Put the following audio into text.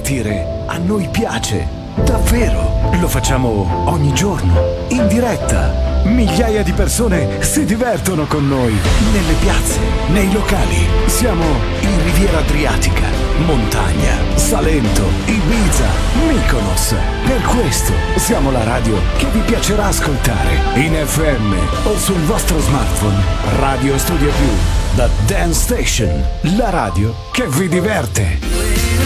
divertire a noi piace. Davvero, lo facciamo ogni giorno, in diretta. Migliaia di persone si divertono con noi, nelle piazze, nei locali. Siamo in Riviera Adriatica, Montagna, Salento, Ibiza, Mykonos. Per questo siamo la radio che vi piacerà ascoltare, in FM o sul vostro smartphone. Radio Studio Più, The Dance Station, la radio che vi diverte.